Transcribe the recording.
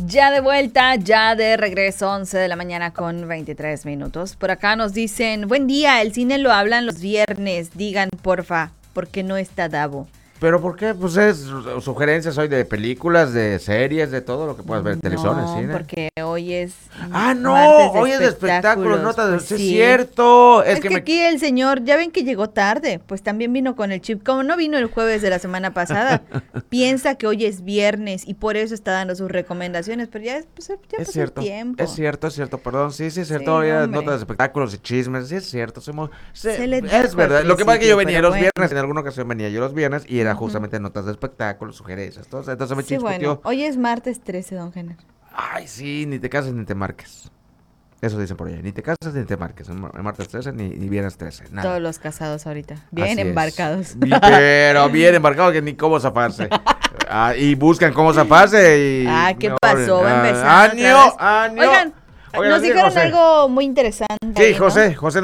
Ya de vuelta, ya de regreso, 11 de la mañana con 23 minutos. Por acá nos dicen, buen día, el cine lo hablan los viernes, digan porfa, porque no está Davo. ¿Pero por qué? Pues es sugerencias hoy de películas, de series, de todo lo que puedas ver en televisión, en cine. Porque hoy es no, hoy es de espectáculos, pues sí, es cierto. Es que aquí el señor, ya ven que llegó tarde, pues también vino con el chip, como no vino el jueves de la semana pasada, piensa que hoy es viernes y por eso está dando sus recomendaciones, pero ya, pues, ya pasó el tiempo. Es cierto, perdón, sí, es cierto, Sí, hoy hombre. notas de espectáculos y chismes, sí es cierto, Es verdad, lo que pasa es que yo venía los bueno. viernes, en alguna ocasión venía yo los viernes y era justamente notas de espectáculos, sugerencias, entonces me Sí, bueno, hoy es martes 13, don Gener. Ay, sí, ni te cases ni te marques. Eso dicen por allá, ni te casas ni te marques, en martes 13 ni viernes 13, nada. Todos los casados ahorita, bien Así embarcados. Pero bien embarcados que ni cómo zafarse. Y buscan cómo zafarse y... ¿Qué pasó? Va a empezar otra vez. Año. Oigan, nos dijeron algo muy interesante. Sí, ¿no? José